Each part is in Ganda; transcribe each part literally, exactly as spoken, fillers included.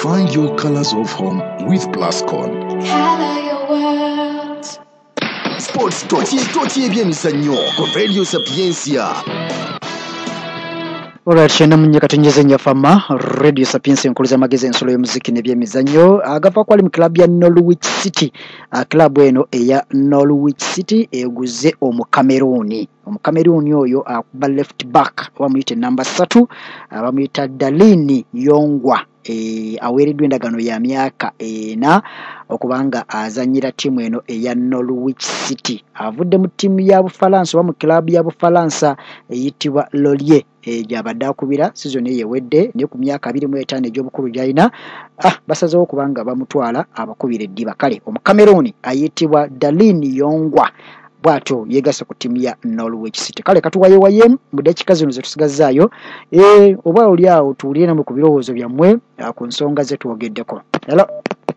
Find your colors of home with Plascon. Color your world. Sports Tochi Tochi ebyemizannyo ku Radio Sapiensia. Alright, shena munye katunjeze nyafama Radio Sapiensia nkuluza magezi ensolo y'omuziki n'ebyemizannyo agava kwali mu club ya Norwich City. Uh, club eno eya Norwich City eguze omu Cameroon. Omu Cameroon oyo akuba uh, left back bamuyita number three bamuyita Dalini Yongwa. E, awereddwa endagano ya myaka ena okubanga azanyira timu eno eya Norwich City. Avudde mu timu ya Bufalansa wa mu club ya Bufalansa eyitibwa Lorient e, gyabadde akubira season eyewedde ne ku myaka twenty five egy'obukulu gy'alina. Ah, basazeewo okubanga bamutwala abakubira eddiba. Kale omu Cameroon ayitibwa Dalini Yongwa bwato yegasa ku timu ya Norwich City. Kale katuwaye waye mu dakika zino zetusigazaayo eh oba oli awo tuulire namwe ku birowoozo byammwe ku nsonga ze tuwogeddeko. Hello.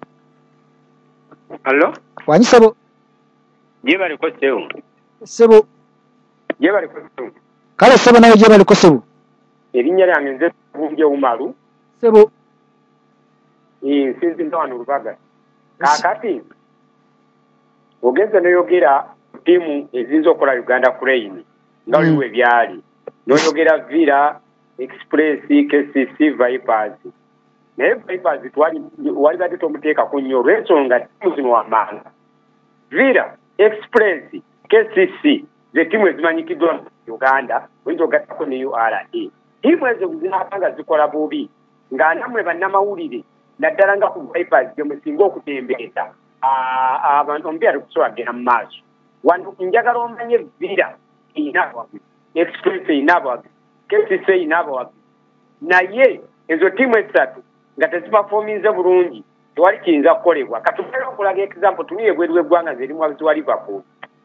Hello. Wanyi sebo. Je bali ko sebo. Sebo. Je bali ko sebo. Kale sebo nawe je bali ko sebo. Erinnya lyange nze Bunje Umaru. Sebo. Eh sinzi ndwano rubaga. Kakati. Ogeze noyogera timu ezinzo kola Uganda Crane nga liwe mm. byali noyogera Villa Express K C C Vipers ne Vipers twali wali bade tomuteeka kunyo resonga timu zino amana Villa Express K C C ze timu ezimanyikidwa Uganda winzo gatako ne U R A timu ezo zinapanga zikola bobi nga namwe bannamawulire naddala nga ku Vipers gye musinga okutembeeta abantu mbya rukuswa gena maaso wanu njagala omanye Villa inabo Express inabo K C C inabo naye ezo timu esatu nga teziperforminze bulungi tewali kiyinza kukolebwa katubera okulaga example tuniye bwerwe gwanga zerimu abiziwa Liverpool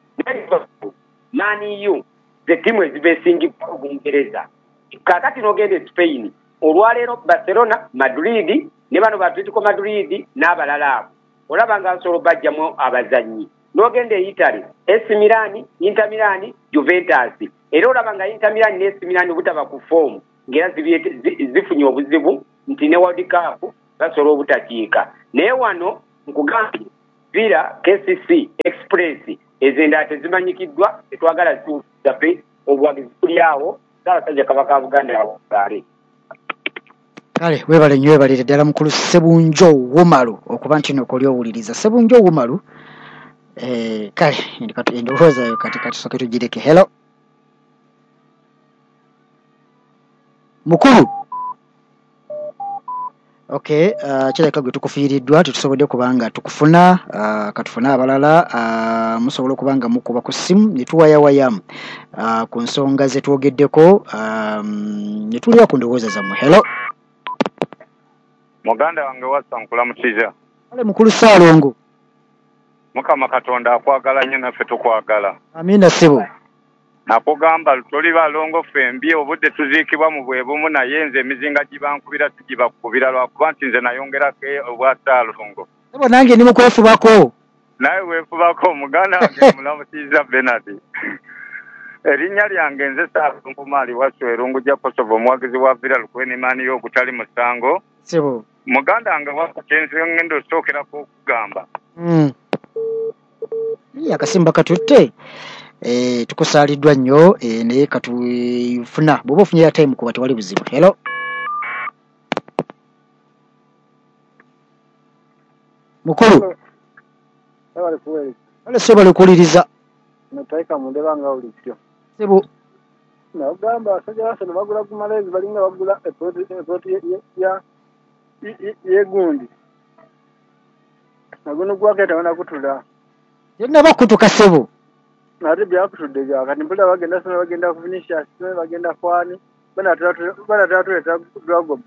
nani you the timu ezibesingi ku Bungereza kakati nogende Spain olwalero Barcelona Madrid ne bano ba Atletico Madrid n'abalala abo olabanga nsolo bajjamu abazanyi nogende Italy A C Milan Inter Milan Juventus era olabanga Inter Milan ne A C Milan butaba ku form ngera zifunye obuzibu nti ne World Cup basobola obutakiika naye wano nkugambye Villa K C C Express ezenda tezimanyikiddwa etwagala tuzape obwagizi kulyawo Ssaabasajja Kabaka Buganda awo kale. Kale webale nnyo webalire ddala mukulu Sebunjo Wumalu okuba nti nokoli owuliriza Sebunjo Wumalu. Eh, kale ndikatu endowooza kati kati soke tugireke. Hello. Mukulu. Okay, uh, kireka gwe tukufiiriddwa tusobodde kubanga tukufuna uh, katufuna abalala uh, musobola kubanga mukuba ku simu ne tuwayawayamu uh, ku nsonga ze twogeddeko um, ne tulira ku ndowooza zammwe. Hello. Muganda wange wasa nkulamukiza. Kale mukulu Saalongo. Mukama Katonda akwagala nnyo naffe tukwagala. Amina sebo. Nakugamba tuli balongo fembi obudde tuziikibwa mu bwebumu naye nze emizinga gibankubira tugibakubira lwakuba nti nze nayongerako obwa Saalongo. Sebo nange ndi mu kwefubako. Naye weefubako muganda wange mulamukiza Bernard. Erinnya lyange nze Saalongo Maali Waswerungu ja Kosovo omwagizi wa Villa Lukwene maani y'okutali musango. Sebo. Muganda nga wakutenzi ngendo sookerako okugamba. Mm. Ya kasimba katutte. Eh tukusaaliddwa nnyo eh naye katufuna bwoba ofunye ya time kuba tewali buzibu. Hello. Mukulu. Ebale kuweli. Wale sebo lekuliriza. Nataika mundeba nga ulikyo. Sebo. Na ugamba asajja basa bagula ku malezi balinga bagula epoti ya ye gundi. Nagono gwaketa wana kutula. Yenda bakutuka sebo. Nari byakutudde bya kati mpula bagenda sona bagenda kufinisha sona bagenda kwani bana tatu bana tatu eta dragoba.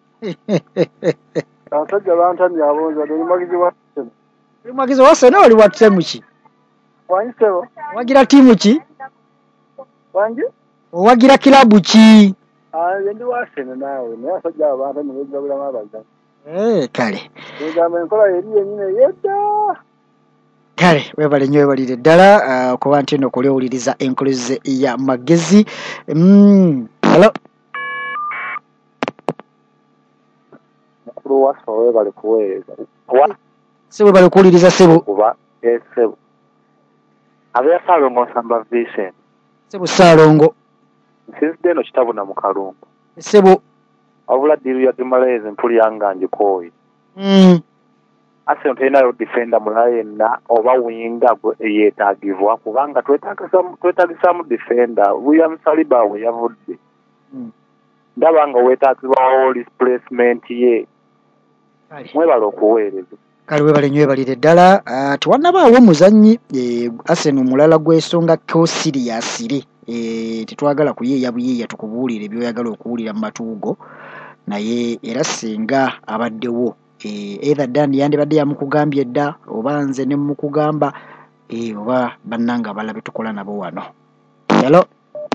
Asajja bantamya abonza ndi magizi wa sebo. Ndi magizi wa sebo oli watse muki? Wanyi sebo. Wagira timu ki? Wanyi? Wagira kilabu ki? Ah, ndi wa sebo nawe. Ne asajja abantu ne bagula mabaza. Eh, kale. Ngamba enkola yeri yenyine yedda. Kale webale nnyo webalire ddala uh, kuba nti eno kuli owuliriza enkuluze ya magezi. Mm. Hello. Sebo wasowe bali kuweereza. Wa Sebo bali kuwuliriza Sebo. Kuba yes Sebo. Abya Salongo Samba Vincent. Sebo Salongo. Since deno kitabu na mukalungu. Sebo. Abula diru ya Dimaleze mpuli yanganje koi. Mm. Ase ntena yo defender mulaye na oba winga yetagivwa kubanga twetagisa twetagisa mu defender William Saliba we yavudde. Mm. Ndabanga wetagibwa all displacement ye. Mwebalo okuweereza. Kali webale nywe balire ddala uh, tuwannabaawo muzannyi e, Arsenal mulala gw'esonga ko serious e, tetwagala kuyeeya buyeeya tukubuulire byoyagala okuwulira mu matuugo naye era singa abaddewo e, either Dan yandibadde yamukugambye edda oba nze ne mukugamba e, oba bannanga abala betukola nabo wano. Hello.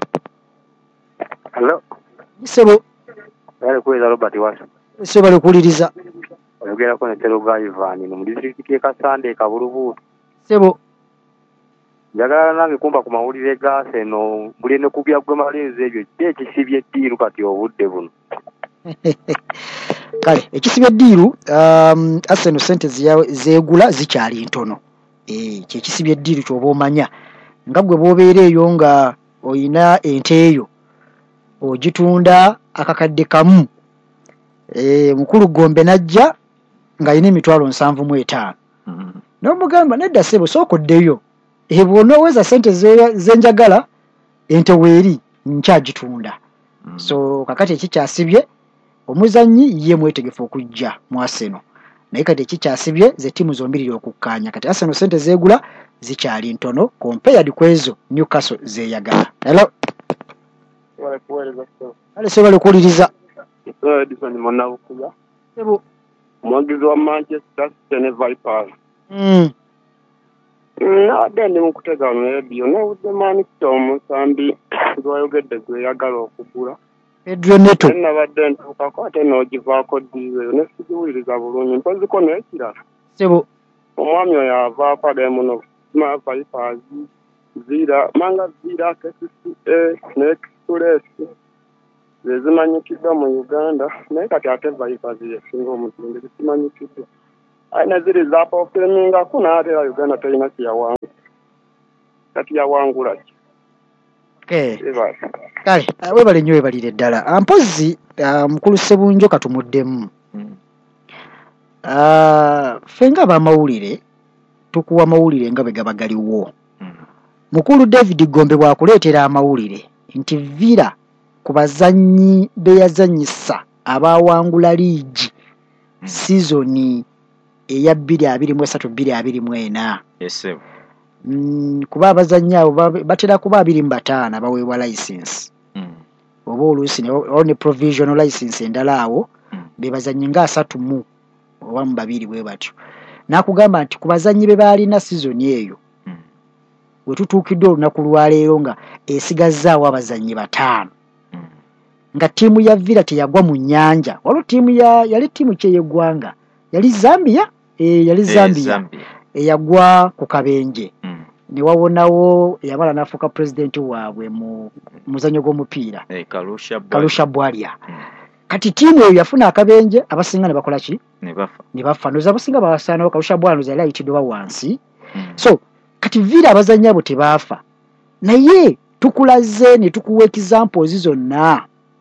Hello. Sebo. Bale kuweza Robert Watson. Sebo bali kuwuliriza. Oyogera ko ne Teruga Ivan mu district ye Kasande Kabulubu. Sebo. Njagala nange kumba ku mawulire ga Arsenal buli ne kubya gwe malezi ebyo kye kisibye ddiiru kati obudde buno. Kale ekisibye ddiiru um, Arsenal sente zeegula zikyali ntono. Eh kye kisibye ddiiru ky'oba omanya nga gwe bw'obeera eyo nga oyina ente eyo ogitunda akakadde kamu e, mukulu Gombe najja nga yina emitwalo nsanvu mu etaano. Mm. N'omugamba nedda Sebo sookoddeyo e, bw'onooweza sente zenjagala ente weeri nkyagitunda. Mm. So kakati ekikyasibye omuzannyi ye mwetegefu okujja mu Arsenal naye kati ekikyasibye ze ttiimu zombiriri okukkaanya kati Arsenal sente zeegula zikyali ntono compared ku ezo Newcastle zeeyagala. Hello. Wale kuweleza Sebo. Ale Sebo bali kuwuliriza. Sebo Edison Monabukuya. Sebo. Omwagizi wa Manchester City ne Vipers. Mm. Nabadde ndi mu kutega wano rediyo n'obudde Mani Tom Sambi gwayogedde gweyagala okugula. Pedro Neto. Nabadde ntuukako ate n'ogivaako ddiiweyo ne sigiwuliriza bulungi mpoziko n'ekirala. Sebo. Omwami oyo avaako agaye muno ma Vipers zira manga zira K C C A ne Express zezimanyikiddwa mu Uganda naye kati ate Vipers yesinga omutinde zimanyikiddwa ayina ziri zapofiringa kunaatera Uganda terina kiyawangula kati yawangula ki. Okay. Kale webale nnyo webalire ddala mpozi uh, mukulu Sebunjo katumuddemu. Mm. Uh, fenga abamawulire tukuwa amawulire nga bwe gaba galiwo. Mm. Mukulu David Gombe bwakuleetera amawulire nti Villa ku bazannyi be yazannyisa abawangula liigi mm. seasoni eya bbiri abiri mu esatu bbiri abiri mu ena. Yes. Mm, kuba abazannyi abo batera kuba abiri mu bataano baweebwa license. Mm. Oba oluusi ne provisional license endala awo mm. be bazannyi nga asatu mu oba mu babiri bwe batyo. Nakugamba nti ku bazannyi be baalina season eyo mm. we tutuukidde olunaku lwaleero nga esigazzaawo abazannyi bataano mm. nga ttiimu ya Villa teyagwa mu nnyanja waliwo ttiimu ya yali ttiimu kyeyeggwanga yali Zambia e, yali Zambia, e, Zambia. Eyagwa ku kabenje mm. ne wawonawo eyamala n'afuuka pulezidenti waabwe mu muzannyo gw'omupiira e, Kalusha Bwalia, Kalusha Bwalia. Mm. Kati ttiimu eyo yafuna akabenje abasinga ne bakola ki ne bafa ne bafa noza abasinga bawasaanawo Kalusha Bwalia noza yali ayitiddwa wansi mm. so kati Villa abazannyi abo tebaafa naye tukulaze ne tukuwa examples zonna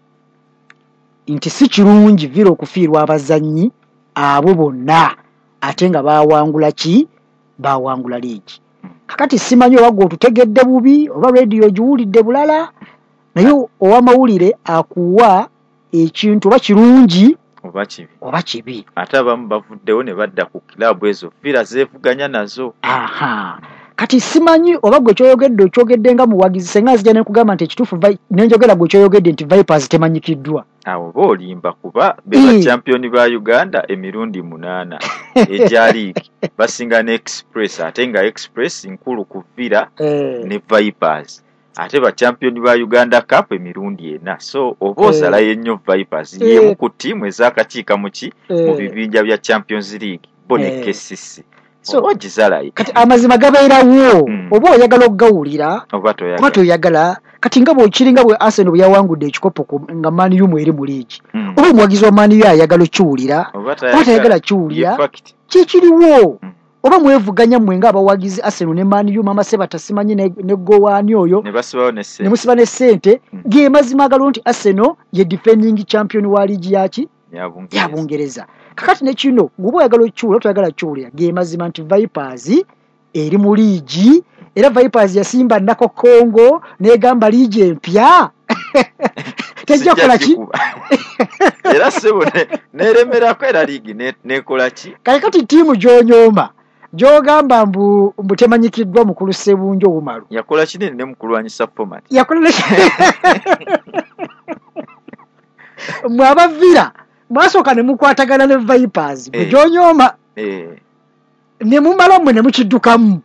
nti si kirungi Villa okufiirwa abazannyi abo bonna ate nga bawangula ki bawangula liigi. Kakati simanyi oba otutegedde bubi oba radio giwulidde bulala naye owamawulire akuwa ekintu oba kirungi oba kibi oba kibi ate abamu bavuddewo ne badda ku kilabu ezo Villa zeevuganya nazo. Aha. Kati simanyi oba gwe kyoyogedde okyogedde nga muwagizi senga zijja ne kugamba nti ekituufu nenjogera gwe kyoyogedde nti Vipers temanyikiddwa. Awo boolimba kuba beba championi ba Uganda emirundi munaana eja league basinga ne Express ate nga Express nkulu ku Villa e. ne Vipers ate ba championi ba Uganda Cup emirundi ena so oba osala e. yenyo Vipers e. yemu ku tiimu ezakakiika muki e. mu bibinja bya Champions League bo ne K C C so ogizalayo kati amazima gabeerawo oba oyagala okugawulira oba toyagala kati nga bw'okiringa bwe Arsenal bwe yawangudde ekikopo nga Man U eri mu liigi oba omuwagizi wa Man U ayagala okiwulira oba tayagala kiwulira kikiriwo oba mwevuganya mmwe ng'abawagizi Arsenal ne Man U mama Seba tasimanyi ne gowaani oyo ne musiba ne ssente ge mazima agalo nti Arsenal ye defending champion wa liigi yaki ya Bungereza kakati ne kino gwe oyagala okiwulira toyagala kiwulira ge mazima nti Vipers eri mu liigi era Vipers yasimba nako Congo negamba liigi empya tejja kola ki era sebo neremerako era liigi nekola ki kakati tiimu gy'onyooma gy'ogamba mbu mbu temanyikiddwa mukulu Ssebunjo Bumalu yakola kinene ne mukulwanyisa format yakola mwabavira mwasooka ne mukwatagana ne Vipers bwe gy'onyooma ne mumala mmwe ne mukiddukamu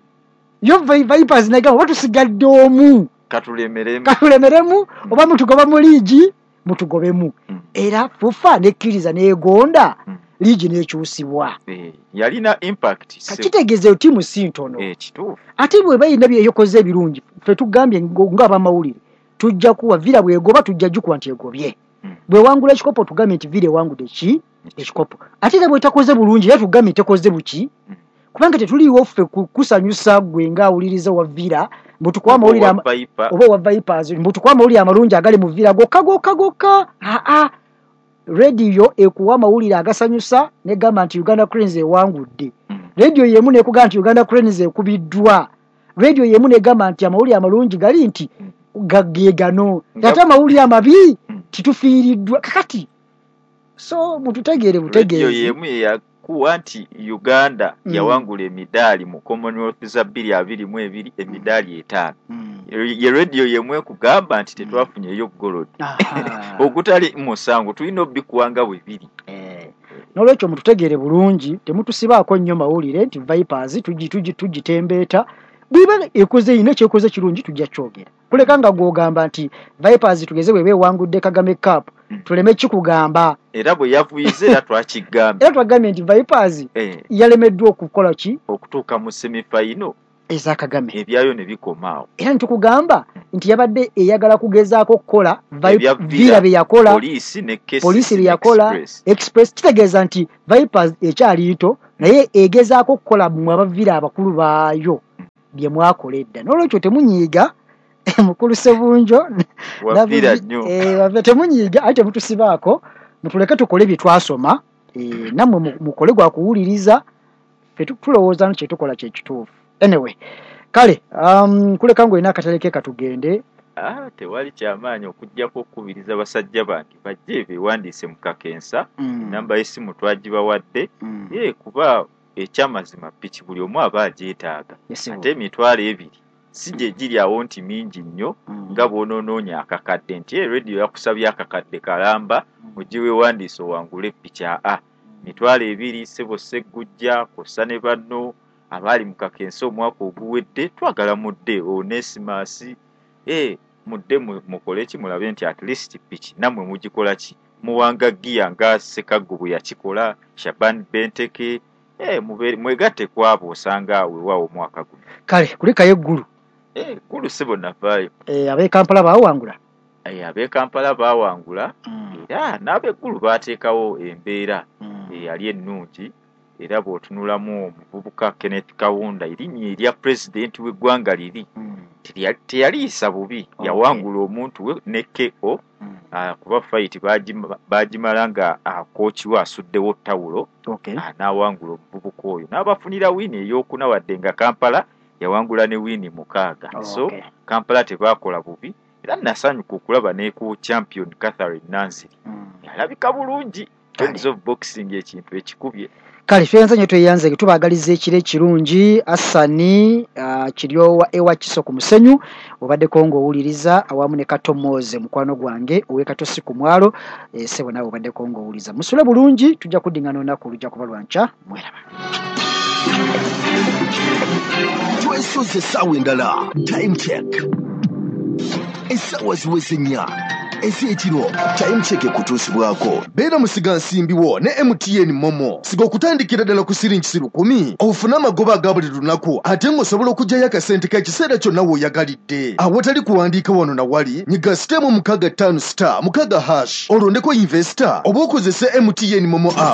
yo Vipers negamba watusigadde omu katulemeremu katulemeremu oba mutugoba mu liigi mutugobemu era fufa nekkiriza neegonda liigi nekyusibwa yalina impact kakitegeeza ttiimu si ntono ekituufu ate bwe bayina byeyokoze ebirungi ffe tugambye ng'abamawulire tujja kuwa vira bwegoba tujja jukuwa nti egobye bwe wangula ekikopo tugambye nti vira ewangudde ki ekikopo ate era bwetakoze bulungi era tugambye tekoze buki kubanga tetuliiwo ffe kusanyusa gwe ng'awuliriza wa vira mbutukuwa amawulire oba wa Vipers mbutukuwa amawulire amalungi agali mu vira gokka gokka gokka aa radio ekuwa amawulire agasanyusa negamba nti Uganda Cranes ewangudde radio yemu nekugamba nti Uganda Cranes ekubiddwa radio yemu negamba nti amawulire amalungi gali nti gagegano ate amawulire amabi titufiiriddwa kakati so mututegeere butegeezi radio yemu yakuwa nti Uganda mm. yawangula emidaali mu Commonwealth za bbiri abiri mu ebiri emidaali etaano mm. ye radio yemu ekugamba nti tetwafunyeyo golodi ogutali musango tulina obbikuwanga bwe biri eh. Nolwekyo mututegeere bulungi temutusibaako nnyo mawulire nti Vipers tugi tugi tugitembeeta bwiba ekoze ine kyekoze kirungi tujja kyogera kuleka nga gwogamba nti Vipers tugeze bwe beewangudde Kagame Cup tuleme kikugamba era bwe yavuyize era twakigambye era twagambye nti Vipers eh. yalemeddwa okukola ki okutuuka mu semifinal eza Kagame ebyayo ne bikomaawo era ntukugamba nti yabadde eyagala kugezaako kukola Vira bye yakola polisi ne case polisi bye yakola express kitegeeza nti Vipers ekyali nto naye egezaako kukola mu abavira abakulu baayo bye mwakola edda n'olwekyo temunyiiga mukulu Ssebunjo wavira nnyo eh temunyiiga ate mutusibaako mutuleke tukole bye twasoma eh namwe mukole gwa kuwuliriza ffe tulowooza nti tukola kye kituufu anyway kale um kuleka ngo ina kataleke katugende ah tewali kyamaanyi okujjako okubiriza basajja bange bajje bewandiise mu kakensa mm. namba y'essimu twagibawadde mm. ye kuba ekyamazima piki buli omu aba agyetaaga ate emitwalo ebiri si gye giri awo nti mingi nnyo mm. nga bw'onoonoonya akakadde nti e radio yakusabye akakadde kalamba mugiwe wandiise owangule piki a mitwalo ebiri sebo Sseggujja kossa ne banno abali mu kakensa omwaka oguwedde twagala mudde Onesimasi eh mudde mukole ki mulabe nti at least piki namwe mugikola ki muwanga giya nga Ssekaggo bwe yakikola Shaban Benteke eh mwegatte kwabo osanga weewawo omwaka guno kale kulika yeggulu eh gulu sebo navaayo eh abe Kampala baawangula eh abe Kampala baawangula mm. era n'abeggulu baateekawo embeera mm. eyali ennungi era bw'otunulamu omuvubuka Kenneth Kaunda erinnya erya president w'eggwanga liri mm. teyaliisa bubi okay. yawangula omuntu we ne K O mm. uh, kuba fight baagimala nga akooki we asuddewo ttawulo okay. uh, n'awangula omuvubuka oyo n'abafunira wiini ey'okuna wadde nga Kampala yawangula ne wiini mukaaga oh, so okay. Kampala tebaakola bubi era nasanyuka okulaba ne ku champion Catherine Nanziri mm. alabika bulungi terms of boxing ekintu ekikubye kale fenza nyo tweyanze tubagaliza ekire ekirungi Asani uh, kiryowa ewa kiso ku musenyu obadde kongo owuliriza awamu ne Katomoze mukwano gwange owe katosi ku mwalo e, sebo nawe obadde kongo owuliriza musule bulungi tujja kudingana onaku lujja kuba lwanca mweraba twesoze essaawa endala time check essaawa ziweze nnya ekyekiro time check kutuusibwako beera musiga nsimbiwo ne M T N Momo siga okutandikira ddala ku siringi lukumi ofuna amagoba aga buli lunaku ate ng'osobola okugyayo akasente k'ekiseera kyonna w'oyagalidde awatali kuwandiika wano na wali nyiga sitemu mukaga ttaano star mukaga hash olondeko investor oba okozese M T N Momo app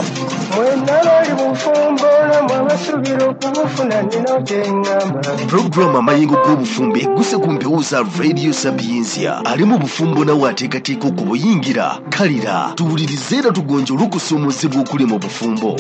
programu amayingo g'obufumbo egguse ku mpewo za Radio Sapiensia ali mu bufumbo nawe ateekateeka okubuyingira kalira tuwulirize era tugonje olukusoomoozebwa okuli mu bufumbo